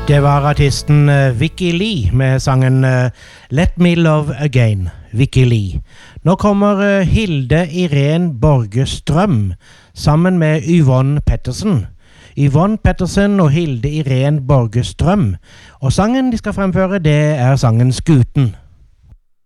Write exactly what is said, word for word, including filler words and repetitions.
Det var artisten uh, Vicky Lee med sangen uh, Let Me Love Again, Vicky Lee. Nå kommer uh, Hilde Irene Borgestrøm sammen med Yvonne Pettersen. Yvonne Pettersen og Hilde Irene Borgestrøm. Og sangen de skal fremføre, det er sangen Skuten.